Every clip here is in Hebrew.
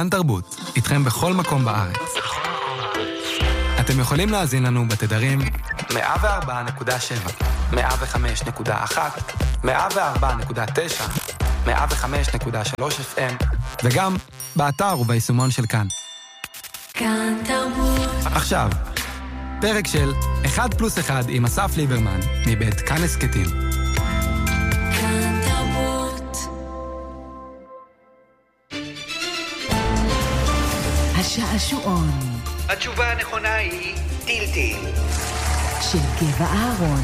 כאן תרבות, איתכם בכל מקום בארץ. אתם יכולים להאזין לנו בתדרים 104.7, 105.1, 104.9, 105.3 FM, וגם באתר וביישומון של כאן. כאן תרבות. עכשיו, פרק של 1+1 עם אסף ליברמן, מבית כאן הסקטים. כאן תרבות. השעשועון. התשובה הנכונה היא טילטיל. של גבע אהרון.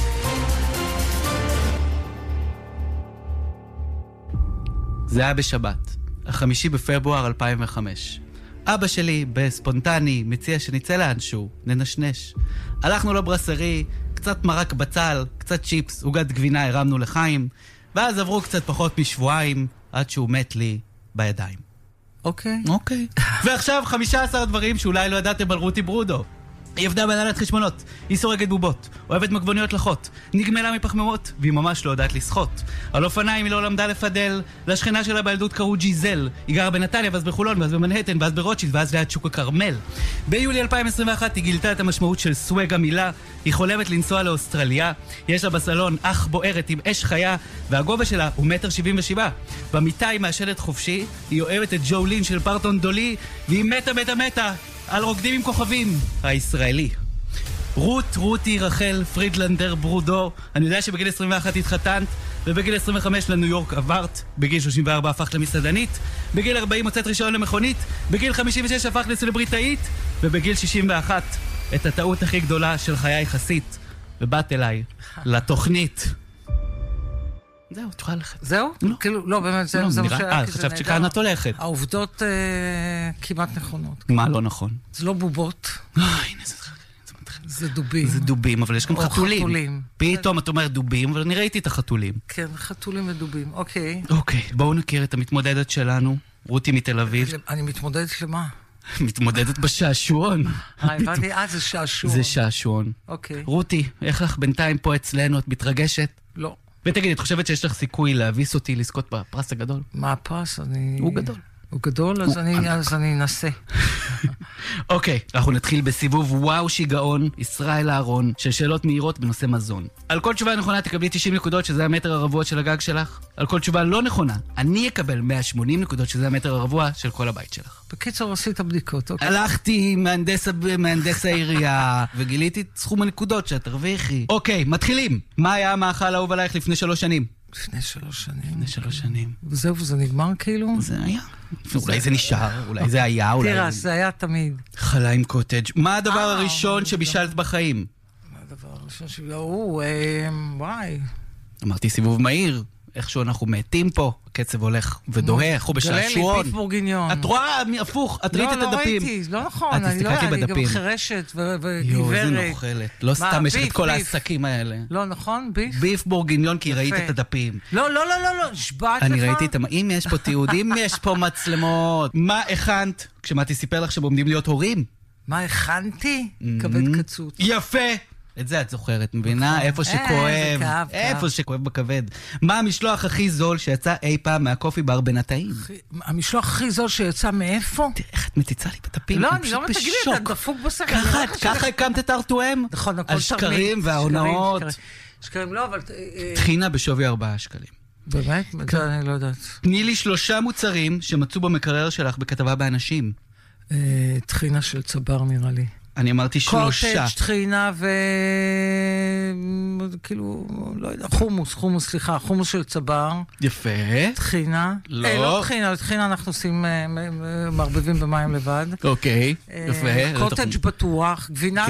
זה היה בשבת, 5 בפברואר 2005. אבא שלי, בספונטני, מציע שנצא לאנשהו, ננשנש. הלכנו לברסרי, קצת מרק בצל, קצת צ'יפס, עוגת גבינה הרמנו לחיים, ואז עברו קצת פחות משבועיים, עד שהוא מת לי בידיים. אוקיי. ועכשיו 15 דברים שאולי לא ידעתם על רותי ברודו. היא עבדה בהנהלת חשבונות, היא סורגת בובות, אוהבת מגבוניות לחות, נגמלה מפחמימות, והיא ממש לא יודעת לשחות. על אופניים היא לא למדה לפדל, לשכנה שלה בילדות קראו ג'יזל, היא גרה בנתניה, ואז בחולון, ואז במנהטן, ואז ברוטשילד, ואז ליד שוק הכרמל. ביולי 2021 היא גילתה את המשמעות של סווג המילה, היא חולמת לנסוע לאוסטרליה, יש לה בסלון אח בוערת עם אש חיה, והגובה שלה הוא 1.77 מטר. במיטה היא מעשנת חופשי, היא אוהבת את ג'ולין של פרטון דולי, והיא מתה על רוקדים עם כוכבים, הישראלי. רותי רחל פרידלנדר ברודו. אני יודע שבגיל 21 התחתנת, ובגיל 25 לניו יורק עברת, בגיל 34 הפכת למסעדנית, בגיל 40 הוצאת רישיון למכונית, בגיל 56 הפכת לסלבריטאית, ובגיל 61 את הטעות הכי גדולה של חיי יחסית, ובאת אליי לתוכנית. זהו, תוכל ללכת. זהו? לא. כאילו, לא, באמת, זה מה שהיה. חשבת שכאן את הולכת. העובדות כמעט נכונות. מה לא נכון? זה לא בובות. הנה, זה דובים. זה דובים, אבל יש גם או חתולים. פתאום את אומרת דובים, אבל אני ראיתי את החתולים. כן, חתולים ודובים, אוקיי. אוקיי, בואו נכיר את המתמודדת שלנו, רותי מתל אביב. אני מתמודדת למה? מתמודדת בשעשועון. הבנתי, זה שעשועון. זה שעשועון. אוקיי. רותי, איך לך בינתיים פה אצלנו? את מתרגשת? לא. ותגיד, את חושבת שיש לך סיכוי להביס אותי לזכות בפרס הגדול? מה הפרס? הוא גדול. הוא גדול, אז אני אנסה. אוקיי, אנחנו נתחיל בסיבוב וואו שיגעון, ישראל אהרון, של שאלות מהירות בנושא מזון. על כל תשובה נכונה תקבלי 90 נקודות, שזה המטר הרבוע של הגג שלך. על כל תשובה לא נכונה, אני אקבל 180 נקודות, שזה המטר הרבוע של כל הבית שלך. בקיצור, עשית בדיקות, אוקיי. הלכתי עם מהנדס העירייה, וגיליתי את סכום הנקודות שאת תרוויחי. אוקיי, מתחילים. מה היה המאכל האהוב עלייך לפני 3 שנים? לפני 3 שנים. לפני 3 שנים. וזהו, וזה נגמר כאילו? זה היה. אולי זה נשאר, אולי זה היה, אולי... תראה, זה היה תמיד. חלה עם קוטג'. מה הדבר הראשון שבישלת בחיים? מה הדבר הראשון וואי. אמרתי סיבוב מהיר. איכשהו אנחנו מתים פה, הקצב הולך ודוהה, אנחנו בשעשועון. גלה לי, ביף בורגיניון. את רואה, הפוך, את ראית את הדפים. לא ראיתי, לא נכון, אני לא יודע, אני גם חרשת וגברת. יו, איזה נוחלת. לא סתם יש את כל העסקים האלה. לא נכון, ביף? ביף בורגיניון, כי ראית את הדפים. לא, שבעת לך. אני ראיתי את... אם יש פה תיעוד, אם יש פה מצלמות. מה הכנת כשמתי סיפר לך שעומדים להיות הורים? מה הכנתי? כבד קצוץ. יפה! את זה את זוכרת, מבינה? איפה שכואב, איפה שכואב בכבד. מה המשלוח הכי זול שיצא אי פעם מהקופי בר בנתאים? המשלוח הכי זול שיצא מאיפה? תראה איך את מציצה לי בדפים. לא, אני לא מתגיד, אתה דפוק בסך. ככה הקמת את ארטואם? נכון, הכל תרמית. השקרים וההונאות. שקרים לא, אבל... תחינה בשווי 4 שקלים. באמת? זה אני לא יודעת. תני לי 3 מוצרים שמצאו במקרר שלך בכתבה באנשים. תחינה של צבר נראה לי. אני אמרתי 3. קוטג', טחינה כאילו, לא יודע, חומוס, סליחה, חומוס של צבר. יפה. טחינה. לא. טחינה אנחנו עושים, מערבבים במים לבד. אוקיי, יפה. קוטג' בטוח,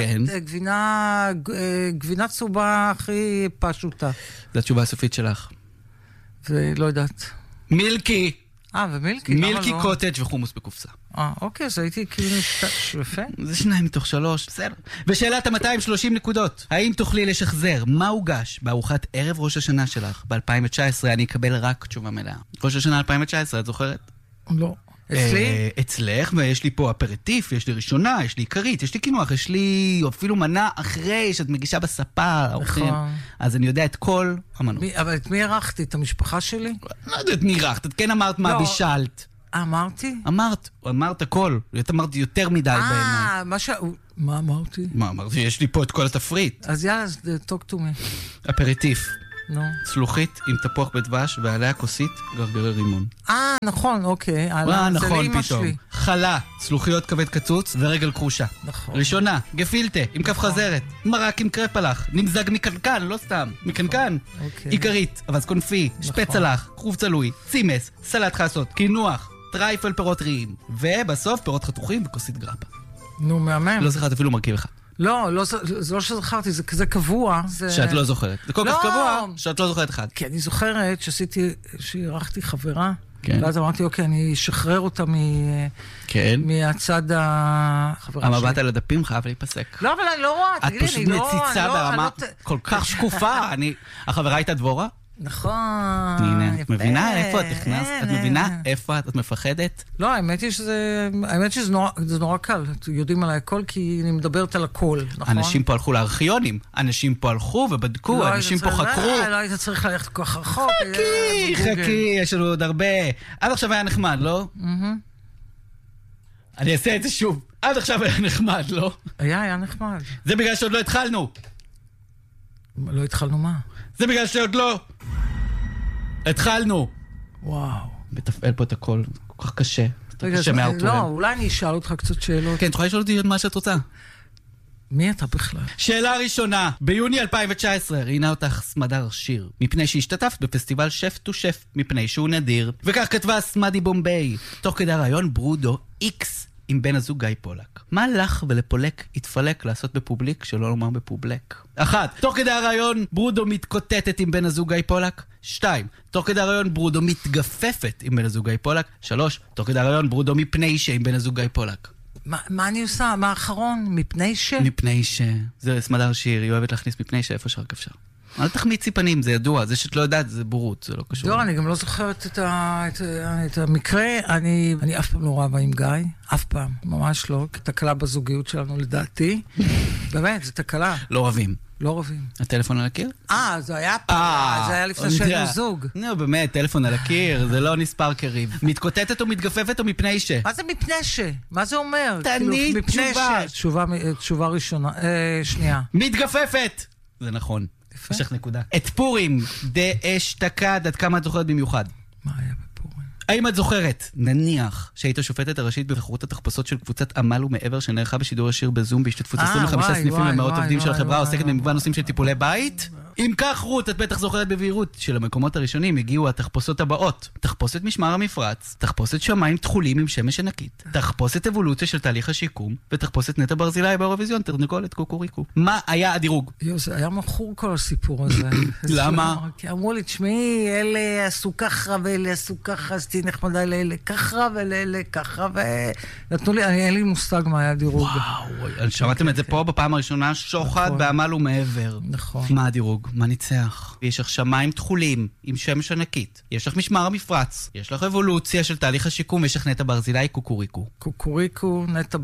גבינה צהובה הכי פשוטה. זו התשובה הסופית שלך. ולא יודעת. מילקי. ומילקי? מילקי קוטג' וחומוס בקופסה. אוקיי, אז הייתי כאילו יפה. זה 2 מתוך 3, בסדר. ושאלת 230 נקודות. האם תוכלי לשחזר מה הוגש בארוחת ערב ראש השנה שלך ב-2019? אני אקבל רק תשובה מלאה. ראש השנה 2019, את זוכרת? לא. אצלי? אצלך, ויש לי פה אפרטיף, יש לי ראשונה, יש לי עיקרית, יש לי קינוח, יש לי אפילו מנה אחרי שאת מגישה בספה. נכון. אז אני יודע את כל המנות. אבל את מי ערכתי? את המשפחה שלי? לא יודעת מי ערכת, את כן אמרת מה בישלת. אמרתי? אמרת הכל. את אמרת יותר מדי בעיניי. מה אמרתי? מה אמרתי? יש לי פה את כל התפריט. אז יאללה, talk to me. אפריטיף. נו. צלוחית עם תפוח בדבש ועליה כוסית גרגרי רימון. נכון, אוקיי. נכון פתאום. חלה, צלוחיות כבד קצוץ ורגל קרושה. נכון. ראשונה, גפילטה עם כף חזרת. מרק עם קרפלח. נמזג מקנקן, לא סתם. מקנקן. עיקרית, אבז קונפי, שפצלח, חרוב צלוי, צימס, סלט חסות, קינוח, טרייפל פירות טריים. ובסוף פירות חתוכים וכוסית גרפה. נו, מהמם. לא זכרת אפילו מרכיב אחד. לא, זה לא שזכרתי, זה כזה קבוע. שאת לא זוכרת. זה כל כך קבוע שאת לא זוכרת אחד. כי אני זוכרת שערכתי חברה, ואז אמרתי, אוקיי, אני אשחרר אותה מהצד החברה שלי. המבט על הדפים חייב להיפסק. לא, אבל אני לא רואה, את פשוט מציצה ברמה כל כך שקופה. החברה הייתה דבורה? נכון. הנה, את מבינה איפה את נכנסת? את מבינה איפה את מפחדת? לא, האמת היא שזה נורא קל. יודעים עליי הכל כי אני מדברת על הכל, נכון? אנשים פה הלכו לארכיונים, אנשים פה הלכו ובדקו, אנשים פה חקרו. לא היית צריך ללכת כל כך רחוק. חכי, יש לנו עוד הרבה. עד עכשיו היה נחמד, לא? אני אעשה את זה שוב. עד עכשיו היה נחמד, לא? היה נחמד. זה בגלל שעוד לא התחלנו. לא התחלנו מה? זה בגלל שעוד לא התחלנו. וואו. בתפעל פה את הכל, כל כך קשה. רגע, לא, אולי אני אשאל אותך קצת שאלות. כן, תוכל לשאול אותי מה שאת רוצה. מי אתה בכלל? שאלה ראשונה, ביוני 2019 ראיינה אותך סמדר שיר, מפני שהשתתפת בפסטיבל שף טו שף, מפני שהוא נדיר. וכך כתבה סמדי בומביי, תוך כדי הרעיון ברודו איקס עם בן הזוג גיא פולק. מה לך ולפולק התפלק לעשות בפובליק שלא לומר בפובלק? 1. תוך כדי הרעיון ברודו מתקוטטת עם בן הזוג גיא פולק. 2. תוך כדי הרעיון ברודו מתגפפת עם בן הזוג גיא פולק. 3. תוך כדי הרעיון ברודו מפני שעם בן הזוג גיא פולק. מה אני עושה? מה האחרון? מפני ש? מפני ש... זה סמדר שיר, היא אוהבת להכניס מפני שאיפה שרק אפשר. אל תחמיצי פנים, זה ידוע. זה שאת לא יודעת, זה בורות, זה לא קשור. לא, אני גם לא זוכרת את המקרה. אני אף פעם לא רבה עם גיא. אף פעם. ממש לא. תקלה בזוגיות שלנו, לדעתי. באמת, זו תקלה. לא רבים. לא רבים. הטלפון על הקיר? זה היה פעם. זה היה לפני שהיינו זוג. נו, באמת, טלפון על הקיר, זה לא נספר כריב. מתקוטטת או מתגפפת או מפני ש? מה זה מפני ש? מה זה אומר? תעני תשובה. תשובה ראשונה. שנייה. מתגפפת! זה נכון. יש לך נקודה. את פורים, דאשתקד, עד כמה את זוכרת במיוחד? מה היה בפורים? האם את זוכרת, נניח, שהיית השופטת הראשית בתחרות התחפושות של קבוצת עמל ומעבר שנערכה בשידור ישיר בזום בהשתתפות 25 סניפים ומאות עובדים של החברה העוסקת במגוון נושאים של טיפולי בית? אם כך, רות, את בטח זוכרת בבהירות שלמקומות הראשונים הגיעו התחפושות הבאות: תחפושת משמר המפרץ, תחפושת שמיים תחולים עם שמש ענקית, תחפושת אבולוציה של תהליך השיקום, ותחפושת נטע ברזילי באירוויזיון, תרנגולת קוקוריקו. מה היה הדירוג? זה היה מכור כל הסיפור הזה. למה? כי אמרו לי, תשמעי, אלה עשו ככה ואלה עשו ככה, אז תהי נחמדה לאלה ככה ולאלה ככה, ונתנו לי, אין לי מושג מה היה הדירוג. וואו, שמעתם את זה פה בפעם הראשונה, שוחד בעמל ומעבר. נכון. מה הדירוג? מה ניצח? יש לך שמיים תחולים עם שמש ענקית, יש לך משמר המפרץ, יש לך אבולוציה של תהליך השיקום, ויש לך נטע ברזילי קוקוריקו. קוקוריקו, נטע,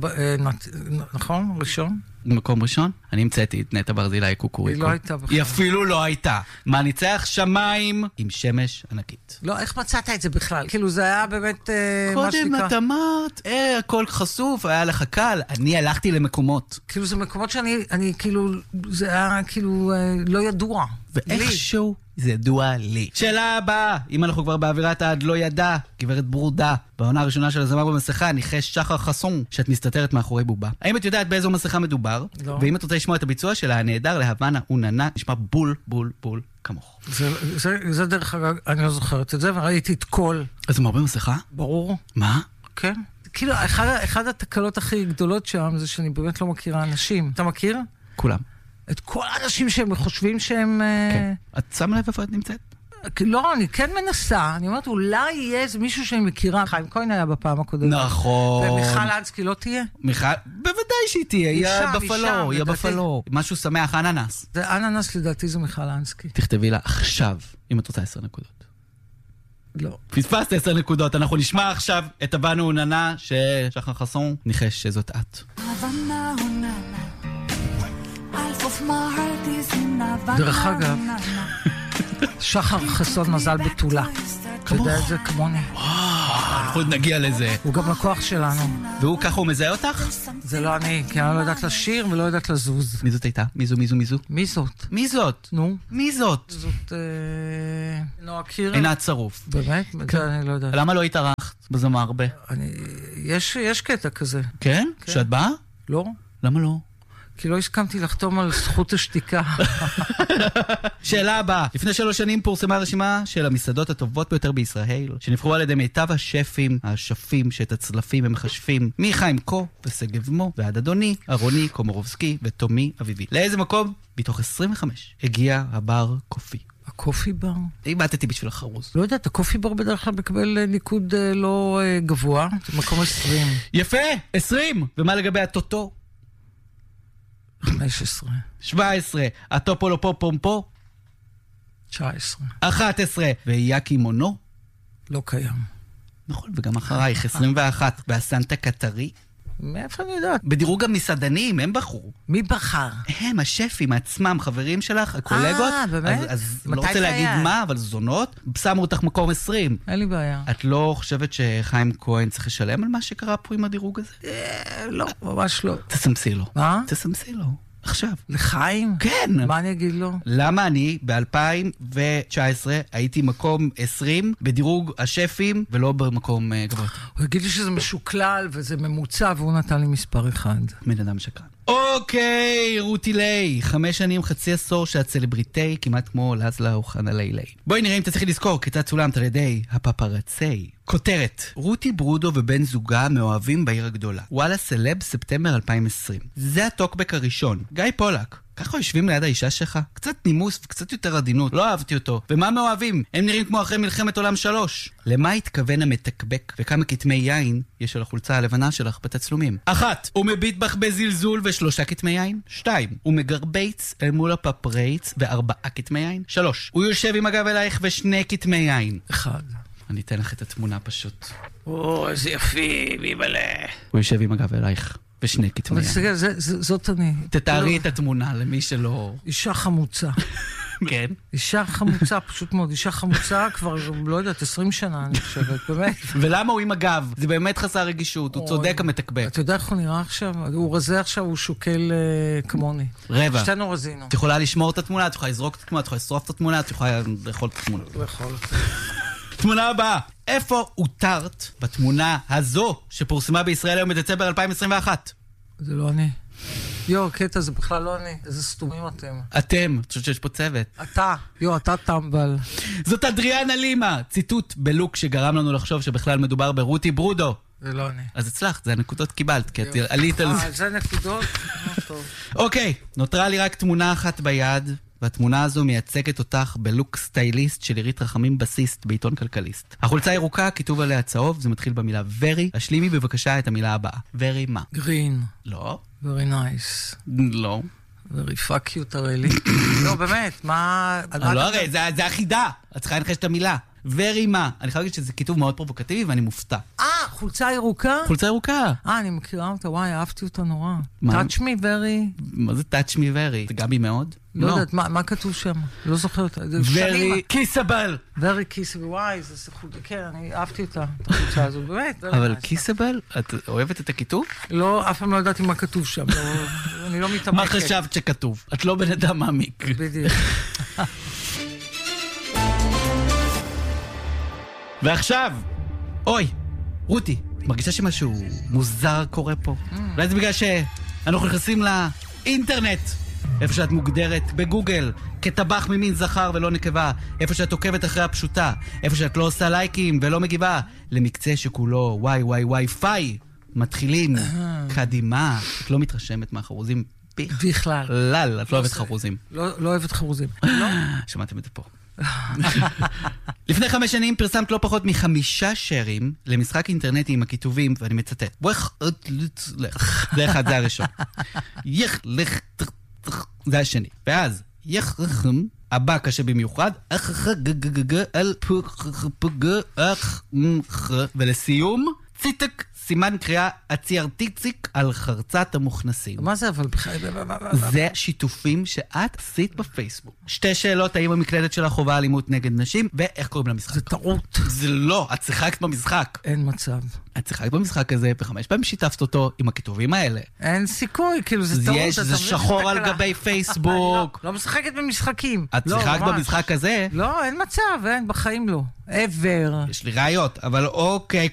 נכון? ראשון? במקום ראשון? אני המצאתי את נטע ברזילי קוקוריקו. היא לא הייתה בכלל. היא אפילו לא הייתה. מה ניצח? שמיים עם שמש ענקית. לא, איך מצאת את זה בכלל? כאילו זה היה באמת מה שנקרא... קודם את אמרת, הכל חשוף, היה לך קל. אני הלכתי למקומות. כאילו זה מקומות שאני כאילו, זה היה כאילו לא ידוע. ואיכשהו זה ידוע לי. שאלה הבאה, אם אנחנו כבר באווירת העד לא ידע, גברת ברודה, בעונה הראשונה של הזמר במסכה, ניחש שחר חסון, שאת מסתתרת מאחורי בובה. האם את יודעת באיזו מסכה מדובר? לא. ואם את רוצה לשמוע את הביצוע שלה, הנהדר להבנה וננה, נשמע בול, בול, בול, כמוך. זה דרך אגב, אני לא זוכרת את זה, וראיתי את כל... הזמר במסכה? ברור. מה? כן. כאילו, אחד התקלות הכי גדולות שם, זה שאני באמת לא מכירה אנשים. אתה מכיר? כולם. את כל האנשים שהם חושבים שהם... כן. את שמה לב איפה את נמצאת? לא, אני כן מנסה. אני אומרת, אולי יהיה איזה מישהו שאני מכירה. חיים כהן היה בפעם הקודמת. נכון. ומיכל אנסקי לא תהיה? בוודאי שהיא תהיה. היא בפלו. משהו שמח, אננס. זה אננס לדעתי זה מיכל אנסקי. תכתבי לה עכשיו, אם את רוצה 10 נקודות. לא. פספסת 10 נקודות. אנחנו נשמע עכשיו את הבנו וננה ששחר חסון ניחש שזאת את. דרך אגב, שחר חסון מזל בתולה. אתה יודע את זה כמוני. אנחנו עוד נגיע לזה. הוא גם לקוח שלנו. והוא ככה הוא מזהה אותך? זה לא אני, כי אני לא יודעת לשיר ולא יודעת לזוז. מי זאת הייתה? מי זו? מי זאת? מי זאת? נו. מי זאת? זאת... נועה קירל. עינת צרוף. באמת? אני לא יודעת. למה לא התארחת בזמר הרבה? יש קטע כזה. כן? שאת באה? לא. למה לא? כי לא הסכמתי לחתום על זכות השתיקה. שאלה הבאה. לפני 3 שנים פורסמה רשימה של המסעדות הטובות ביותר בישראל, שנבחרו על ידי מיטב השפים, השפים שאת הצלפים הם מחשפים, מחיים קו ושגב מו, ועד אדוני, ארוני, קומורובסקי וטומי אביבי. לאיזה מקום? מתוך 25 הגיע הבר קופי. הקופי בר? איבדתי בשביל החרוז. לא יודעת, הקופי בר בדרך כלל מקבל ניקוד לא גבוה, זה מקום 20. יפה! 20! ומה לגבי הטוטו? 15. 17. הטופו לא פה פומפו? 19. 11. ויאקי מונו? לא קיים. נכון, וגם אחרייך 21. והסנטה קטרי? מאיפה אני יודעת? בדירוג המסעדנים, הם בחרו. מי בחר? הם, השפים עצמם, חברים שלך, הקולגות. באמת? אז לא רוצה להגיד מה, אבל זונות, שמו אותך מקום 20. אין לי בעיה. את לא חושבת שחיים כהן צריך לשלם על מה שקרה פה עם הדירוג הזה? לא, ממש לא. תסמסי לו. מה? תסמסי לו. עכשיו. לחיים? כן. מה אני אגיד לו? למה אני ב-2019 הייתי מקום 20 בדירוג השפים ולא במקום גבוה? הוא יגיד לי שזה משוקלל וזה ממוצע והוא נתן לי מספר 1. בן אדם שקרן. אוקיי, רותי ליי. 5 שנים, חצי עשור שאת סלבריטי, כמעט כמו לזלה אוחנה לילי. בואי נראה אם תצליחי לזכור כיצד צולמת על ידי הפפרצי. כותרת: רותי ברודו ובן זוגה מאוהבים בעיר הגדולה. וואלה סלב, ספטמבר 2020. זה הטוקבק הראשון. גיא פולק. ככה יושבים ליד האישה שלך? קצת נימוס וקצת יותר עדינות. לא אהבתי אותו. ומה מאוהבים? הם נראים כמו אחרי מלחמת עולם 3. למה התכוון המתקבק? וכמה כתמי יין יש על החולצה הלבנה שלך בתצלומים? 1. הוא מביט בך בזלזול ו3 כתמי יין. 2. הוא מגרבייץ אל מול הפפרייץ ו4 כתמי יין. 3. הוא יושב עם הגב אלייך ו2 כתמי יין. 1. אני אתן לך את התמונה פשוט. איזה יפי, ביבלה. הוא יושב עם הגב אלייך ו2 כתמי אבל יין. תסתכל, זאת אני. תתארי את התמונה למי שלא... אישה חמוצה. כן. אישה חמוצה, פשוט מאוד. אישה חמוצה כבר, לא יודעת, 20 שנה, אני חושבת, באמת. ולמה הוא עם הגב? זה באמת חסר רגישות, הוא צודק המתקבק. אתה יודע איך הוא נראה עכשיו? הוא רזה עכשיו, הוא שוקל כמוני. רבע. שתינו רזינו. את יכולה לשמור את התמונה, את יכולה לזרוק את התמונה, את יכולה לשרוף את התמונה, את יכולה לאכול את התמונה. לאכול. תמונה הבאה. איפה הותרת בתמונה הזו שפורסמה בישראל היום בדצמבר 2021? זה לא אני. קטע, זה בכלל לא אני. איזה סתומים אתם. אתם, אני חושבת שיש פה צוות. אתה. אתה טמבל. זאת אדריאנה לימה. ציטוט בלוק שגרם לנו לחשוב שבכלל מדובר ברותי ברודו. זה לא אני. אז הצלחת, זה הנקודות קיבלת, כי את עלית על זה. זה נקודות? טוב. אוקיי, נותרה לי רק תמונה אחת ביד, והתמונה הזו מייצגת אותך בלוק סטייליסט של עירית רחמים בסיסט בעיתון כלכליסט. החולצה ירוקה, כיתוב עליה צהוב, זה מתחיל במילה very. השלימי בבקשה את המילה הבאה. very מה? green. לא. very nice. לא. very fuck you, תראה לי. לא, באמת, מה... לא, הרי, זה אחידה. את צריכה לנחש את המילה. very מה? אני חייב להגיד שזה כיתוב מאוד פרובוקטיבי ואני מופתע. חולצה ירוקה? חולצה ירוקה. אני מכירה אותה, וואי, אהבתי אותה נורא. מה? touch me very... מה זה touch me very? זה גבי מאוד? לא יודעת, מה כתוב שם? לא זוכרת. very kissable. very kissable, וואי, זה חולצה, כן, אני אהבתי אותה, את החולצה הזו, באמת. אבל kissable? את אוהבת את הכיתוב? לא, אף פעם לא ידעתי מה כתוב שם, אני לא מתעמקת. מה חשבת שכתוב? את לא בן אדם מעמיק. בדיוק. ועכשיו, אוי, רותי, מרגישה שמשהו מוזר קורה פה? אולי זה בגלל שאנחנו נכנסים לאינטרנט, איפה שאת מוגדרת בגוגל כטבח ממין זכר ולא נקבה, איפה שאת עוקבת אחרי הפשוטה, איפה שאת לא עושה לייקים ולא מגיבה, למקצה שכולו וואי וואי וואי פאי, מתחילים קדימה. את לא מתרשמת מהחרוזים בכלל. לא, את לא אוהבת חרוזים. לא אוהבת חרוזים. שמעתם את זה פה. לפני 5 שנים פרסמת לא פחות מ5 שרים למשחק אינטרנטי עם הכיתובים, ואני מצטט. זה אחד, זה הראשון. זה השני. ואז, הבא קשה במיוחד, ולסיום, ציטק סימן קריאה הציארטיציק על חרצת המוכנסים. מה זה אבל בכלל? זה שיתופים שאת עשית בפייסבוק. 2 שאלות, האם המקלדת שלה חובה אלימות נגד נשים, ואיך קוראים למשחק? זה טעות. זה לא, את שיחקת במשחק. אין מצב. את שיחקת במשחק הזה, ו5 פעמים שיתפת אותו עם הכיתובים האלה. אין סיכוי, כאילו זה טעות. יש, זה שחור על גבי פייסבוק. לא משחקת במשחקים. את שיחקת במשחק הזה? לא, אין מצב, אין, בחיים לא. ever. יש לי ראיות, אבל אוקיי,